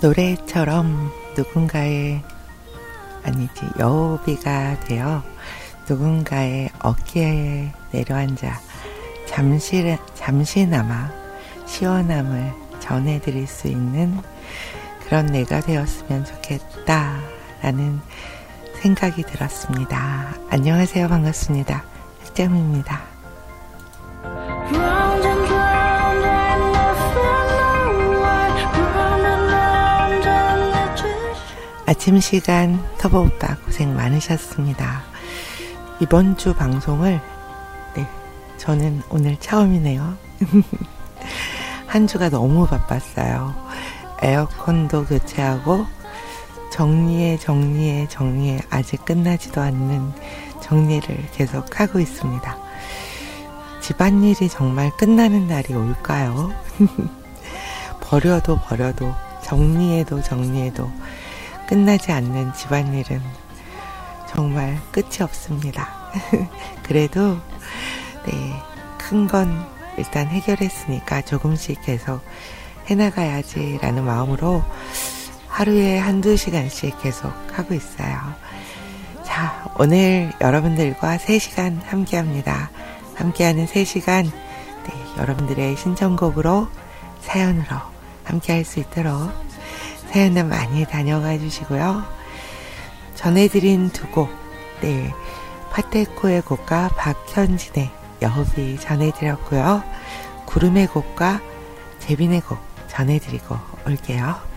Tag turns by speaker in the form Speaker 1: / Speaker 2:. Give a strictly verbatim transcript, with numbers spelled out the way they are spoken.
Speaker 1: 노래처럼 누군가의, 아니지, 여우비가 되어 누군가의 어깨에 내려앉아 잠시, 잠시나마 시원함을 전해드릴 수 있는 그런 내가 되었으면 좋겠다라는 생각이 들었습니다. 안녕하세요. 반갑습니다. 흑점입니다. 아침 시간 터보 오빠 고생 많으셨습니다. 이번 주 방송을, 네, 저는 오늘 처음이네요. 한 주가 너무 바빴어요. 에어컨도 교체하고 정리해 정리해 정리해 아직 끝나지도 않는 정리를 계속 하고 있습니다. 집안일이 정말 끝나는 날이 올까요? 버려도 버려도 정리해도 정리해도 끝나지 않는 집안일은 정말 끝이 없습니다. 그래도 네, 큰 건 일단 해결했으니까 조금씩 계속 해나가야지 라는 마음으로 하루에 한두 시간씩 계속 하고 있어요. 자, 오늘 여러분들과 세 시간 함께 합니다. 함께하는 세 시간, 네, 여러분들의 신청곡으로, 사연으로 함께 할 수 있도록 사연은 많이 다녀가 주시고요. 전해드린 두 곡, 네, 파테코의 곡과 박현진의 여우비 전해드렸고요. 구름의 곡과 재빈의 곡 전해드리고 올게요.